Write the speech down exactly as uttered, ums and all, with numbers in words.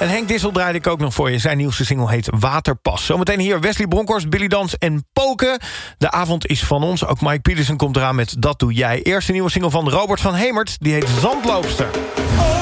En Henk Dissel draaide ik ook nog voor je. Zijn nieuwste single heet Waterpas. Zometeen hier Wesley Bronkhorst, Billy Dans en Poken. De avond is van ons. Ook Mike Petersen komt eraan met Dat Doe Jij. Eerste nieuwe single van Robert van Hemert. Die heet Zandloopster. Oh.